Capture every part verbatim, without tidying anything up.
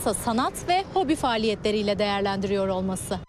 bilhassa sanat ve hobi faaliyetleriyle değerlendiriyor olması.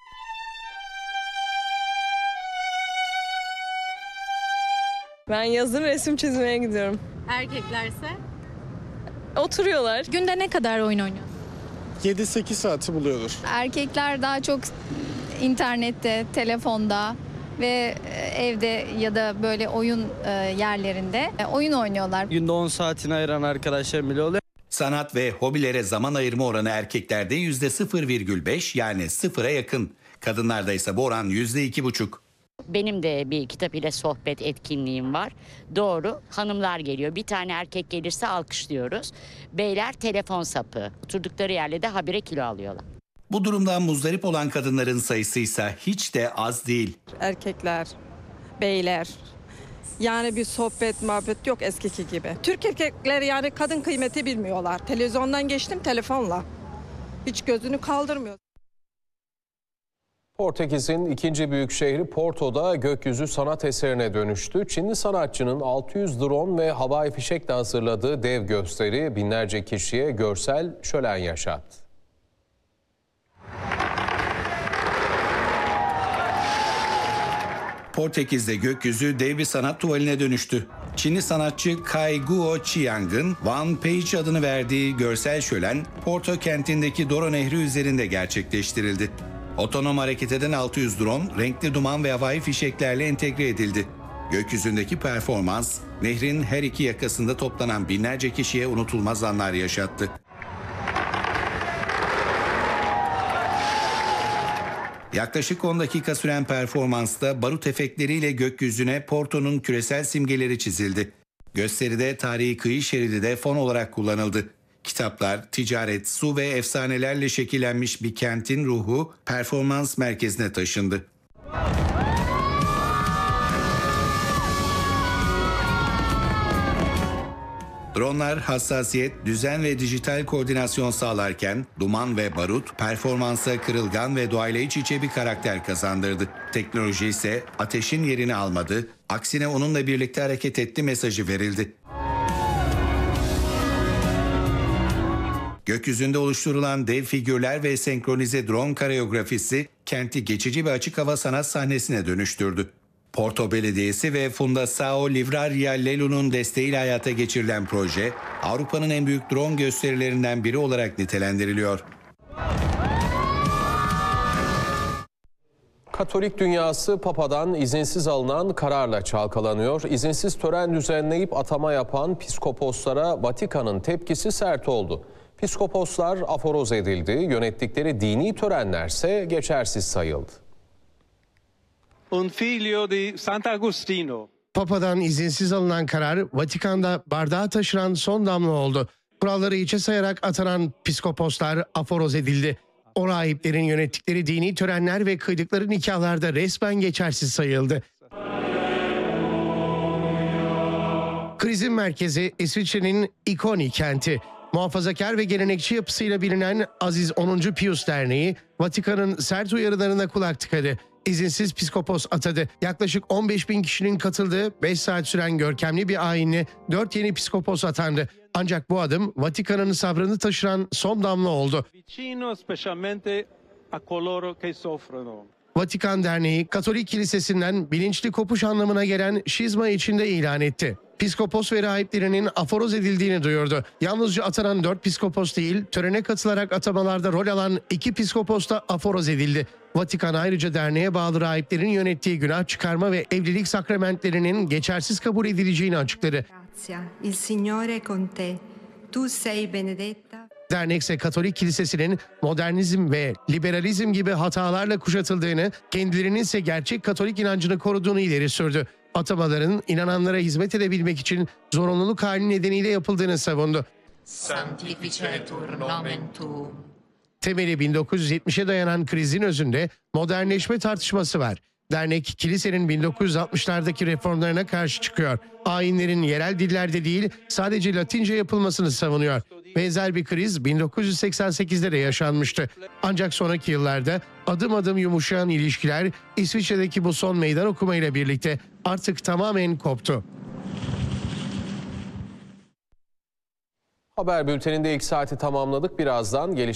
Ben yazın resim çizmeye gidiyorum. Erkeklerse? Oturuyorlar. Günde ne kadar oyun oynuyorsun? yedi sekiz saati buluyordur. Erkekler daha çok internette, telefonda ve evde ya da böyle oyun yerlerinde oyun oynuyorlar. Günde on saatini ayıran arkadaşlarım bile oluyor. Sanat ve hobilere zaman ayırma oranı erkeklerde yüzde sıfır virgül beş, yani sıfıra yakın. Kadınlarda ise bu oran yüzde iki buçuk. Benim de bir kitap ile sohbet etkinliğim var. Doğru, hanımlar geliyor. Bir tane erkek gelirse alkışlıyoruz. Beyler telefon sapı. Oturdukları yerle de habire kilo alıyorlar. Bu durumdan muzdarip olan kadınların sayısı ise hiç de az değil. Erkekler, beyler. Yani bir sohbet, muhabbet yok eskiki gibi. Türk erkekleri yani kadın kıymeti bilmiyorlar. Televizyondan geçtim telefonla. Hiç gözünü kaldırmıyor. Portekiz'in ikinci büyük şehri Porto'da gökyüzü sanat eserine dönüştü. Çinli sanatçının altı yüz drone ve havai fişekle hazırladığı dev gösteri binlerce kişiye görsel şölen yaşattı. Portekiz'de gökyüzü dev bir sanat tuvaline dönüştü. Çinli sanatçı Cai Guo-Qiang'ın One Page adını verdiği görsel şölen Porto kentindeki Douro Nehri üzerinde gerçekleştirildi. Otonom hareket eden altı yüz drone renkli duman ve havai fişeklerle entegre edildi. Gökyüzündeki performans nehrin her iki yakasında toplanan binlerce kişiye unutulmaz anlar yaşattı. Yaklaşık on dakika süren performansta barut efektleriyle gökyüzüne Porto'nun küresel simgeleri çizildi. Gösteride tarihi kıyı şeridi de fon olarak kullanıldı. Kitaplar, ticaret, su ve efsanelerle şekillenmiş bir kentin ruhu performans merkezine taşındı. Dronlar hassasiyet, düzen ve dijital koordinasyon sağlarken duman ve barut performansa kırılgan ve doğayla iç içe bir karakter kazandırdı. Teknoloji ise ateşin yerini almadı, aksine onunla birlikte hareket etti mesajı verildi. Gökyüzünde oluşturulan dev figürler ve senkronize drone koreografisi kenti geçici bir açık hava sanat sahnesine dönüştürdü. Porto Belediyesi ve Fundação Livraria Lelu'nun desteğiyle hayata geçirilen proje, Avrupa'nın en büyük drone gösterilerinden biri olarak nitelendiriliyor. Katolik dünyası Papa'dan izinsiz alınan kararla çalkalanıyor. İzinsiz tören düzenleyip atama yapan piskoposlara Vatikan'ın tepkisi sert oldu. Piskoposlar aforoz edildi, yönettikleri dini törenlerse geçersiz sayıldı. Un figlio di Sant'Agostino. Papa'dan izinsiz alınan karar Vatikan'da bardağı taşıran son damla oldu. Kuralları hiçe sayarak atanan piskoposlar aforoz edildi. O rahiplerin yönettikleri dini törenler ve kıydıkları nikahlarda resmen geçersiz sayıldı. Krizin merkezi İsviçre'nin İkoni kenti. Muhafazakar ve gelenekçi yapısıyla bilinen Aziz onuncu Pius Derneği, Vatikan'ın sert uyarılarına kulak tıkadı. İzinsiz piskopos atadı. Yaklaşık on beş bin kişinin katıldığı beş saat süren görkemli bir ayinle dört yeni piskopos atandı. Ancak bu adım Vatikan'ın sabrını taşıran son damla oldu. Vatikan Derneği, Katolik Kilisesi'nden bilinçli kopuş anlamına gelen şizma içinde ilan etti. Piskopos ve rahiplerinin aforoz edildiğini duyurdu. Yalnızca atanan dört piskopos değil, törene katılarak atamalarda rol alan iki piskopos da aforoz edildi. Vatikan ayrıca derneğe bağlı rahiplerin yönettiği günah çıkarma ve evlilik sakramentlerinin geçersiz kabul edileceğini açıkladı. Il Signore con te. Tu sei benedetta. Dernek ise Katolik Kilisesi'nin modernizm ve liberalizm gibi hatalarla kuşatıldığını, kendilerinin ise gerçek Katolik inancını koruduğunu ileri sürdü. Atamaların inananlara hizmet edebilmek için zorunluluk hali nedeniyle yapıldığını savundu. Sanctificetur nomen tuum. Temeli bin dokuz yüz yetmişe dayanan krizin özünde modernleşme tartışması var. Dernek, kilisenin bin dokuz yüz altmışlardaki reformlarına karşı çıkıyor. Ayinlerin yerel dillerde değil, sadece Latince yapılmasını savunuyor. Benzer bir kriz bin dokuz yüz seksen sekizde de yaşanmıştı. Ancak sonraki yıllarda adım adım yumuşayan ilişkiler İsviçre'deki bu son meydan okumayla birlikte artık tamamen koptu. Haber bülteninde ilk saati tamamladık. Birazdan geliş